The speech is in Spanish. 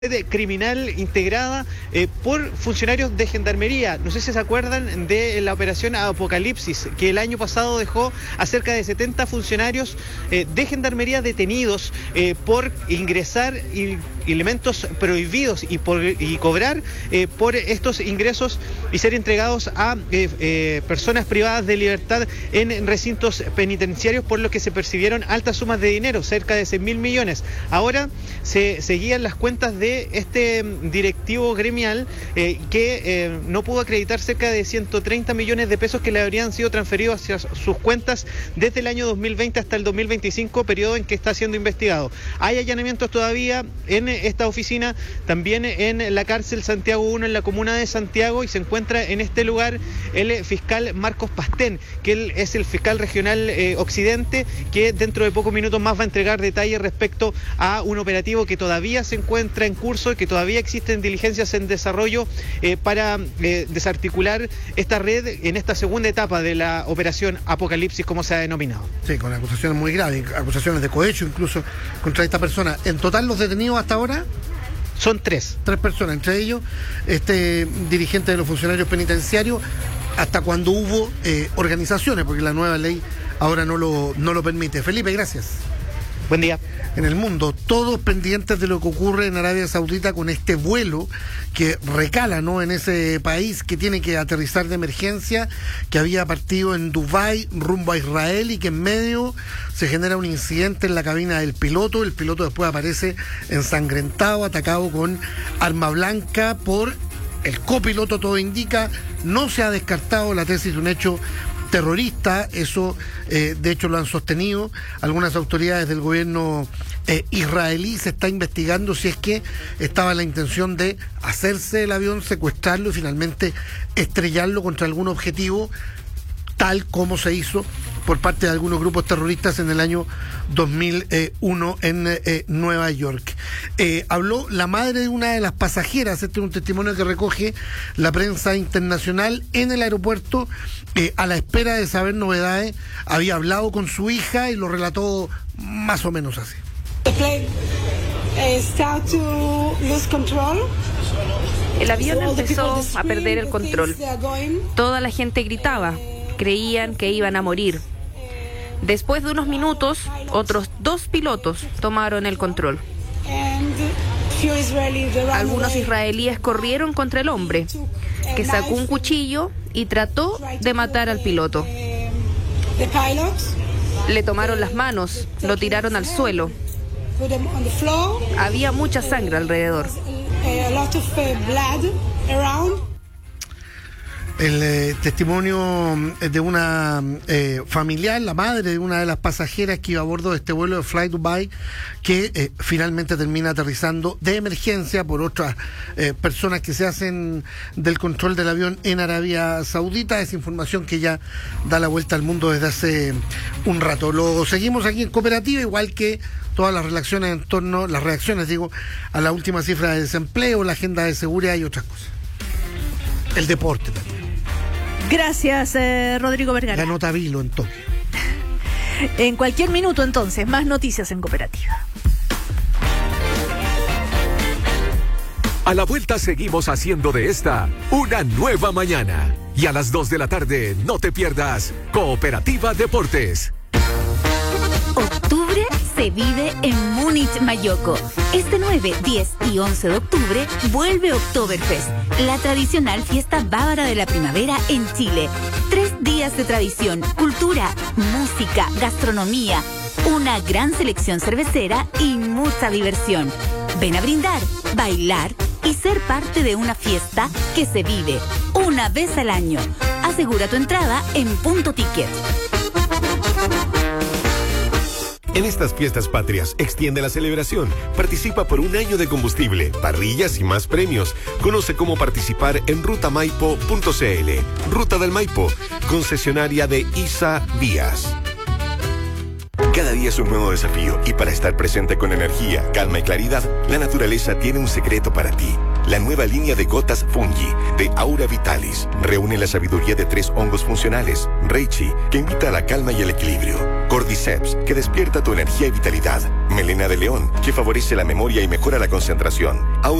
criminal integrada por funcionarios de Gendarmería. No sé si se acuerdan de la operación Apocalipsis, que el año pasado dejó a cerca de 70 funcionarios de Gendarmería detenidos por ingresar elementos prohibidos y cobrar por estos ingresos y ser entregados a personas privadas de libertad en recintos penitenciarios, por lo que se percibieron altas sumas de dinero, cerca de 6.000 millones. Ahora se seguían las cuentas de este directivo gremial que no pudo acreditar cerca de 130 millones de pesos que le habrían sido transferidos hacia sus cuentas desde el año 2020 hasta el 2025, periodo en que está siendo investigado. Hay allanamientos todavía en esta oficina, también en la cárcel Santiago 1 en la comuna de Santiago, y se encuentra en este lugar el fiscal Marcos Pastén, que él es el fiscal regional occidente, que dentro de pocos minutos más va a entregar detalles respecto a un operativo que todavía se encuentra en curso y que todavía existen diligencias en desarrollo para desarticular esta red en esta segunda etapa de la operación Apocalipsis, como se ha denominado. Sí, con acusaciones muy graves, acusaciones de cohecho incluso contra esta persona. En total, los detenidos hasta ahora son tres personas, entre ellos este dirigente de los funcionarios penitenciarios, hasta cuando hubo organizaciones, porque la nueva ley ahora no lo permite. Felipe, gracias. Buen día. En el mundo, todos pendientes de lo que ocurre en Arabia Saudita con este vuelo que recala, ¿no?, en ese país, que tiene que aterrizar de emergencia, que había partido en Dubái rumbo a Israel y que en medio se genera un incidente en la cabina del piloto. El piloto después aparece ensangrentado, atacado con arma blanca por el copiloto. Todo indica, no se ha descartado la tesis de un hecho terrorista. Eso de hecho lo han sostenido algunas autoridades del gobierno israelí. Se está investigando si es que estaba la intención de hacerse el avión, secuestrarlo y finalmente estrellarlo contra algún objetivo, tal como se hizo por parte de algunos grupos terroristas en el año 2001 en Nueva York. Habló la madre de una de las pasajeras. Este es un testimonio que recoge la prensa internacional en el aeropuerto, a la espera de saber novedades. Había hablado con su hija y lo relató más o menos así. El avión empezó a perder el control. Toda la gente gritaba. Creían que iban a morir. Después de unos minutos, otros 2 pilotos tomaron el control. Algunos israelíes corrieron contra el hombre, que sacó un cuchillo y trató de matar al piloto. Le tomaron las manos, lo tiraron al suelo. Había mucha sangre alrededor. El testimonio de una familiar, la madre de una de las pasajeras que iba a bordo de este vuelo de Fly Dubai, que finalmente termina aterrizando de emergencia por otras personas que se hacen del control del avión en Arabia Saudita. Es información que ya da la vuelta al mundo desde hace un rato. Lo seguimos aquí en Cooperativa, igual que todas las reacciones a la última cifra de desempleo, la agenda de seguridad y otras cosas. El deporte también. Gracias, Rodrigo Vergara. La nota Vilo en Tokio. En cualquier minuto, entonces, más noticias en Cooperativa. A la vuelta seguimos haciendo de esta una nueva mañana. Y a las 2 de la tarde, no te pierdas Cooperativa Deportes. Octubre se vive en Múnich Mayoco. Este 9, 10 y 11 de octubre vuelve Oktoberfest, la tradicional fiesta bávara de la primavera en Chile. 3 días de tradición, cultura, música, gastronomía, una gran selección cervecera y mucha diversión. Ven a brindar, bailar y ser parte de una fiesta que se vive una vez al año. Asegura tu entrada en Punto Ticket. En estas fiestas patrias, extiende la celebración. Participa por un año de combustible, parrillas y más premios. Conoce cómo participar en rutamaipo.cl. Ruta del Maipo, concesionaria de ISA Vías. Cada día es un nuevo desafío y para estar presente con energía, calma y claridad, la naturaleza tiene un secreto para ti. La nueva línea de gotas Fungi de Aura Vitalis reúne la sabiduría de 3 hongos funcionales, Reishi, que invita a la calma y el equilibrio. Cordyceps, que despierta tu energía y vitalidad. Melena de león, que favorece la memoria y mejora la concentración.